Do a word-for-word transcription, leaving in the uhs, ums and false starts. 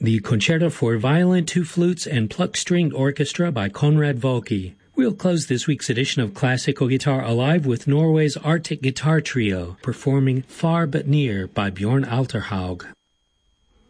the Concerto for Violin, Two Flutes, and Pluck-Stringed Orchestra by Konrad Volke. We'll close this week's edition of Classical Guitar Alive with Norway's Arctic Guitar Trio performing Far But Near by Bjorn Alterhaug.